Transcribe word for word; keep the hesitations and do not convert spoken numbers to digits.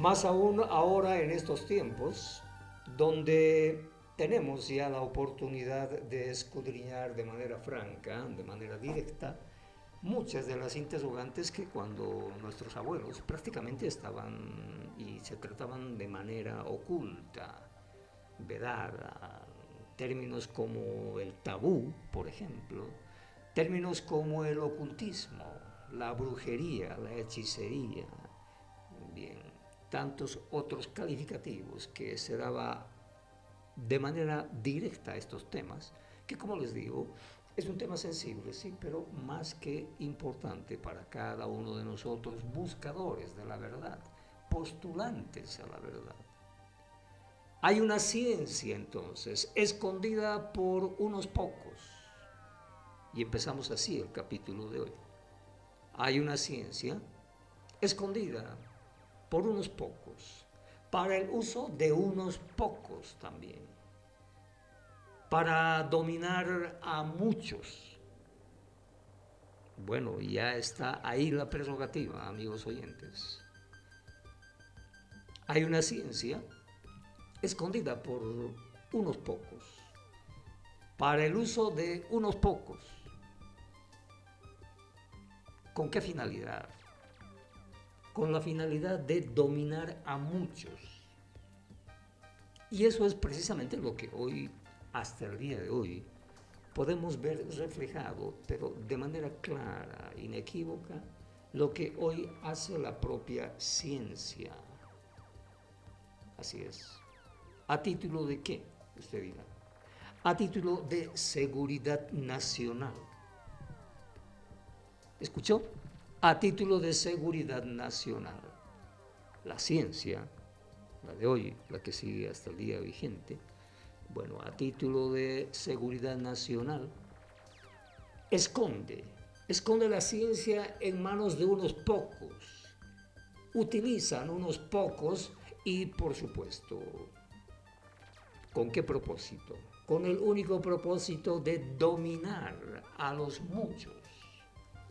Más aún ahora en estos tiempos, donde tenemos ya la oportunidad de escudriñar de manera franca, de manera directa, muchas de las interrogantes que cuando nuestros abuelos prácticamente estaban y se trataban de manera oculta, vedada, términos como el tabú, por ejemplo, términos como el ocultismo, la brujería, la hechicería, bien, tantos otros calificativos que se daba de manera directa a estos temas, que como les digo, es un tema sensible, sí, pero más que importante para cada uno de nosotros, buscadores de la verdad, postulantes a la verdad. Hay una ciencia entonces, escondida por unos pocos, y empezamos así el capítulo de hoy. Hay una ciencia escondida por unos pocos, para el uso de unos pocos también, para dominar a muchos. Bueno, ya está ahí la prerrogativa, amigos oyentes. Hay una ciencia escondida por unos pocos, para el uso de unos pocos. ¿Con qué finalidad? Con la finalidad de dominar a muchos. Y eso es precisamente lo que hoy, hasta el día de hoy, podemos ver reflejado, pero de manera clara, inequívoca, lo que hoy hace la propia ciencia. Así es. ¿A título de qué? Usted dirá. A título de seguridad nacional. ¿Escuchó? A título de seguridad nacional. La ciencia, la de hoy, la que sigue hasta el día vigente, bueno, a título de seguridad nacional, esconde, esconde la ciencia en manos de unos pocos. Utilizan unos pocos y, por supuesto, ¿con qué propósito? Con el único propósito de dominar a los muchos.